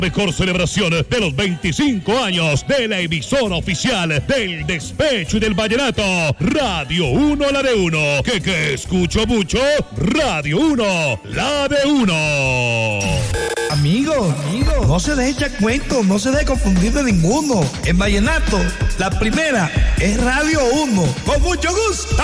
Mejor celebración de los 25 años de la emisora oficial del despecho y del vallenato. Radio 1, la de 1. Que escucho mucho. Radio 1, la de 1. Amigo, no se deje echar cuento, no se deje confundir de ninguno. En vallenato, la primera es Radio 1. Con mucho gusto.